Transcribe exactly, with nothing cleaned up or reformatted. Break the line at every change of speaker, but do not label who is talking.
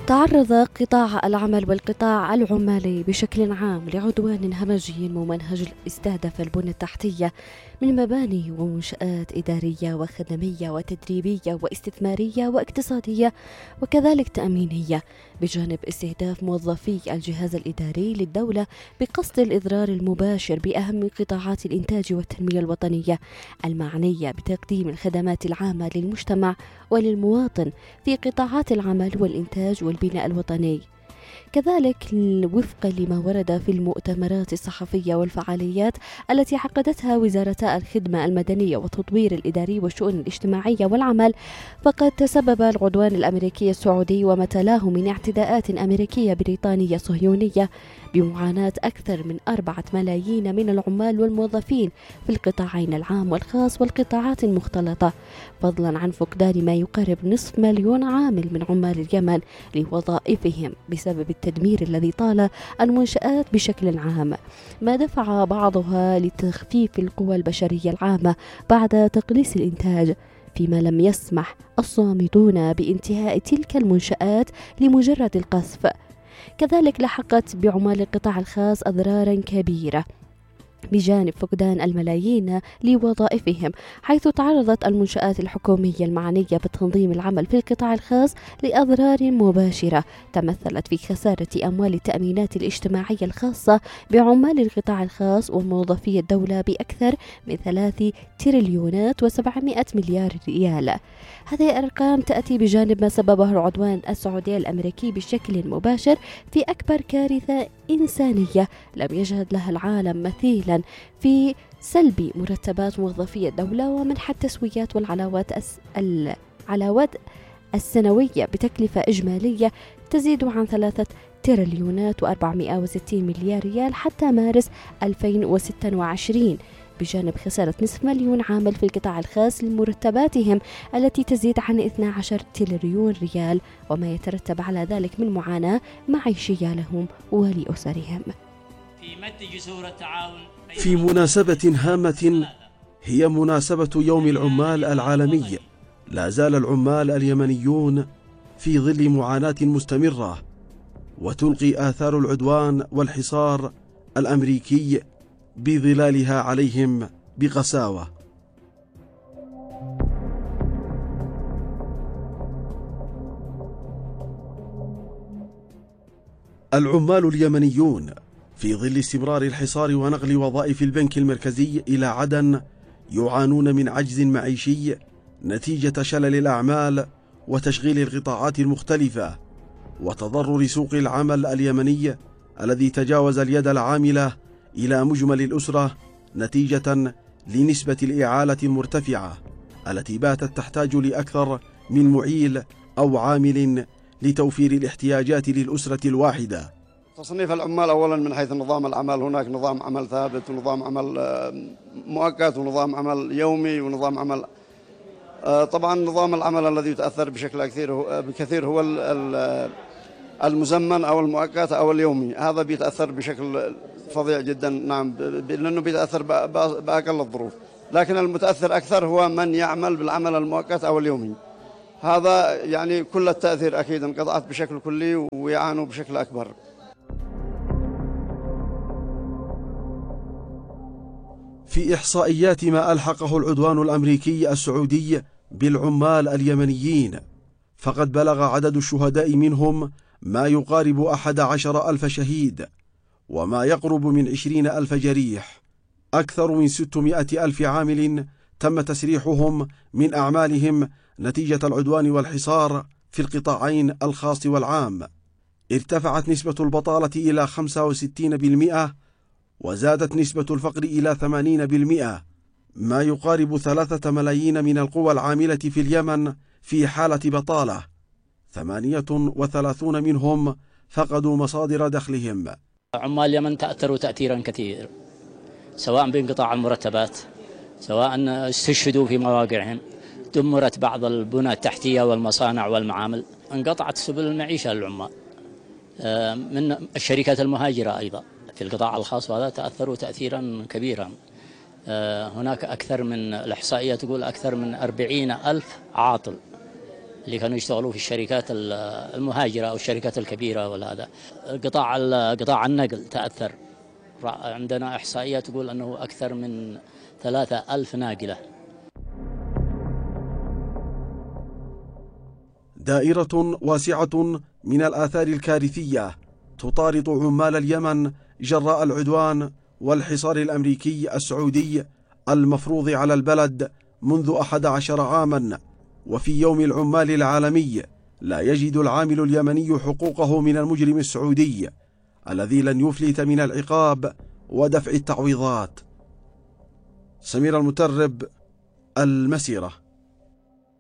تعرض قطاع العمل والقطاع العمالي بشكل عام لعدوان همجي ممنهج استهدف البنى التحتية من مباني ومنشآت إدارية وخدمية وتدريبية واستثمارية واقتصادية وكذلك تأمينية، بجانب استهداف موظفي الجهاز الإداري للدولة بقصد الإضرار المباشر بأهم قطاعات الإنتاج والتنمية الوطنية المعنية بتقديم الخدمات العامة للمجتمع وللمواطن في قطاعات العمل والإنتاج والبناء الوطني. كذلك وفقا لما ورد في المؤتمرات الصحفية والفعاليات التي عقدتها وزارتا الخدمة المدنية والتطوير الإداري والشؤون الاجتماعية والعمل، فقد تسبب العدوان الأمريكي السعودي وما تلاه من اعتداءات أمريكية بريطانية صهيونية بمعاناة أكثر من أربعة ملايين من العمال والموظفين في القطاعين العام والخاص والقطاعات المختلطة، فضلا عن فقدان ما يقارب نصف مليون عامل من عمال اليمن لوظائفهم بسبب التدمير الذي طال المنشآت بشكل عام، ما دفع بعضها لتخفيف القوى البشرية العامة بعد تقليص الإنتاج، فيما لم يسمح الصامدون بانتهاء تلك المنشآت لمجرد القصف. كذلك لحقت بعمال القطاع الخاص أضرارا كبيرة بجانب فقدان الملايين لوظائفهم، حيث تعرضت المنشآت الحكومية المعنية بتنظيم العمل في القطاع الخاص لأضرار مباشرة تمثلت في خسارة أموال التأمينات الاجتماعية الخاصة بعمال القطاع الخاص وموظفي الدولة بأكثر من ثلاث تريليونات وسبعمائة مليار ريال. هذه الأرقام تأتي بجانب ما سببه العدوان السعودي الأمريكي بشكل مباشر في أكبر كارثة إنسانية لم يشهد لها العالم مثيلا في سلب مرتبات موظفي الدولة ومنح التسويات والعلاوات العلاوات السنوية بتكلفة إجمالية تزيد عن ثلاثة تريليونات وأربعمائة وستين مليار ريال حتى مارس ألفين وستة وعشرين، بجانب خسارة نصف مليون عامل في القطاع الخاص لمرتباتهم التي تزيد عن اثني عشر تريليون ريال، وما يترتب على ذلك من معاناة معيشية لهم ولأسرهم.
في مد جسور التعاون
في مناسبة هامة هي مناسبة يوم العمال العالمي، لا زال العمال اليمنيون في ظل معاناة مستمرة وتلقي آثار العدوان والحصار الأمريكي بظلالها عليهم بقساوة. العمال اليمنيون في ظل استمرار الحصار ونقل وظائف البنك المركزي إلى عدن يعانون من عجز معيشي نتيجة شلل الأعمال وتشغيل القطاعات المختلفة وتضرر سوق العمل اليمني الذي تجاوز اليد العاملة إلى مجمل الأسرة نتيجة لنسبة الإعالة المرتفعة التي باتت تحتاج لأكثر من معيل أو عامل لتوفير الاحتياجات للأسرة الواحدة.
تصنيف العمال أولا من حيث نظام العمل، هناك نظام عمل ثابت ونظام عمل مؤقت ونظام عمل يومي ونظام عمل. طبعا نظام العمل الذي يتأثر بشكل كثير هو المزمن أو المؤقت أو اليومي، هذا بيتأثر بشكل فظيع جدا، نعم، لأنه بيتأثر بأقل الظروف، لكن المتأثر أكثر هو من يعمل بالعمل المؤقت أو اليومي، هذا يعني كل التأثير أكيد انقطعت بشكل كلي ويعانوا بشكل أكبر.
في إحصائيات ما ألحقه العدوان الأمريكي السعودي بالعمال اليمنيين، فقد بلغ عدد الشهداء منهم ما يقارب أحد عشر ألف شهيد وما يقرب من عشرين ألف جريح. أكثر من ستمائة ألف عامل تم تسريحهم من أعمالهم نتيجة العدوان والحصار في القطاعين الخاص والعام. ارتفعت نسبة البطالة إلى خمسة وستين بالمئة وزادت نسبة الفقر إلى ثمانين بالمئة، ما يقارب ثلاثة ملايين من القوى العاملة في اليمن في حالة بطالة، ثمانية وثلاثون منهم فقدوا مصادر دخلهم.
عمال اليمن تأثروا تأثيرا كثيرا، سواء بانقطاع المرتبات، سواء استشهدوا في مواقعهم، دمرت بعض البنى التحتية والمصانع والمعامل، انقطعت سبل المعيشة للعمال من الشركات المهاجرة أيضا في القطاع الخاص، وهذا تأثروا تأثيرا كبيرا. هناك أكثر من الإحصائية تقول أكثر من أربعين ألف عاطل اللي كانوا يشتغلوا في الشركات المهاجرة أو الشركات الكبيرة ولا هذا. قطاع قطاع النقل تأثر، عندنا إحصائيات تقول أنه أكثر من ثلاثة ألف ناقلة.
دائرة واسعة من الآثار الكارثية تطارد عمال اليمن جراء العدوان والحصار الأمريكي السعودي المفروض على البلد منذ أحد عشر عاما. وفي يوم العمال العالمي لا يجد العامل اليمني حقوقه من المجرم السعودي الذي لن يفلت من العقاب ودفع التعويضات. سمير المترب، المسيرة.